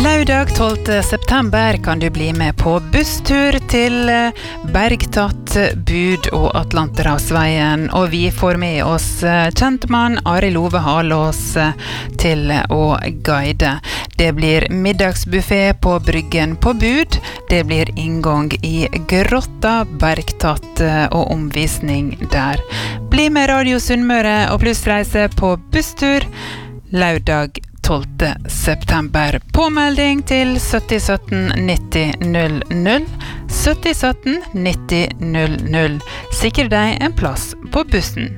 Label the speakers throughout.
Speaker 1: Lørdag 12. september kan du bli med på busstur til Bergtatt, Bud og Atlanterhavsveien, og vi får med oss kjentmann Arild Ove Halås til å guide. Det blir middagsbuffet på Bryggen på Bud, det blir inngang i Grotta, Bergtatt og omvisning der. Bli med Radio Sunnmøre og Plussreise på busstur lørdag 12. september. Påmelding til 7017 90 00. 7017 90 00. Sikre deg en plass på bussen.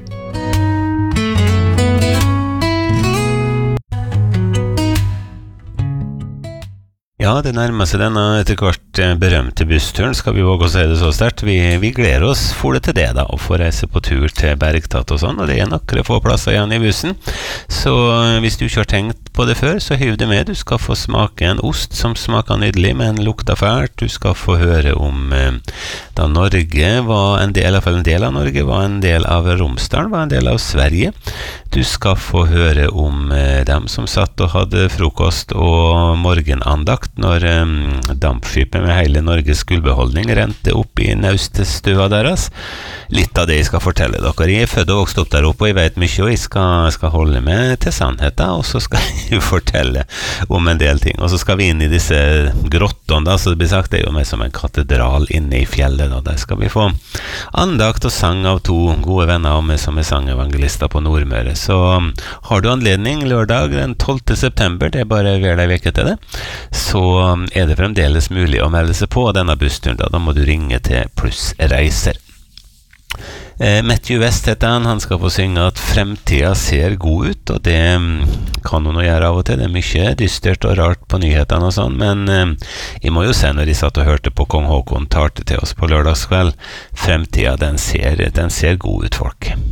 Speaker 2: Ja, det nærmer seg denne etter hvert berømte bussturen, skal vi våge å si det så sterkt. Vi gleder oss for det til det da, å få reise på tur til Bergtatt og sånn, og det er noen få plasser igjen i bussen. Så hvis du ikke har tenkt på det før, så hyv det med. Du skal få smake en ost som smaker nydelig, men lukter fælt. Du skal få høre om da Norge var en del, i hvert fall en del av Norge, var en del av Romsdalen, var en del av Sverige. Du skal få høre om dem som satt og hadde frokost og morgenandakt når dampskipet med hele Norges gullbeholdning rente opp i nauststua deres. Litt av det jeg skal fortelle dere. Jeg er født og vokst opp der oppe, og jeg vet mye, og jeg skal holde med til sannheten, og så skal jeg fortelle om en del ting. Og så skal vi inn i disse grottene, da, så det blir sagt, det er jo mer som en katedral inne i fjellet, da. Der skal vi få andakt og sang av to gode venner av meg som er sangevangelister på Nordmøre. Så har du anledning lørdag den 12. september, det er bare vel en veke til det, så er det fremdeles mulig å melde seg på denne bussturen. Da må du ringe til Plussreiser. Matthew West heter han skal få synge at fremtiden ser god ut, og det kan hun gjøre av og til. Det er mye dystert og rart på nyhetene og sånn, men jeg må jo se når jeg satt og hørte på Kong Håkon talte til oss på lørdagskveld, fremtiden den ser god ut, folk.